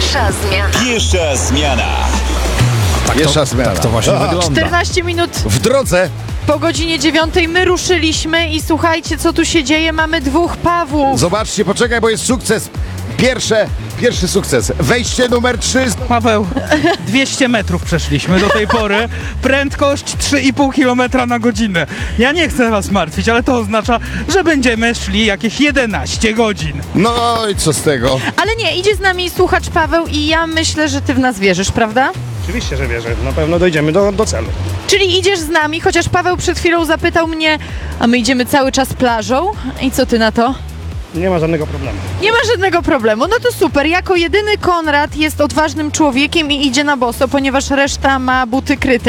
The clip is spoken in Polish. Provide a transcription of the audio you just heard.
Pierwsza zmiana. Pierwsza zmiana. Pierwsza zmiana. Tak to właśnie wygląda. 14 minut W drodze. po godzinie 9 my ruszyliśmy i słuchajcie, co tu się dzieje. Mamy dwóch Pawłów. Zobaczcie, poczekaj, bo jest sukces. Pierwszy sukces. Wejście numer 3. Paweł, 200 metrów przeszliśmy do tej pory, prędkość 3,5 km na godzinę. Ja nie chcę was martwić, ale to oznacza, że będziemy szli jakieś 11 godzin. No i co z tego? Ale nie, idzie z nami słuchacz Paweł i ja myślę, że ty w nas wierzysz, prawda? Oczywiście, że wierzę. Na pewno dojdziemy do celu. Czyli idziesz z nami, chociaż Paweł przed chwilą zapytał mnie, a my idziemy cały czas plażą. I co ty na to? Nie ma żadnego problemu. Nie ma żadnego problemu. No to super. Jako jedyny Konrad jest odważnym człowiekiem i idzie na boso, ponieważ reszta ma buty kryte.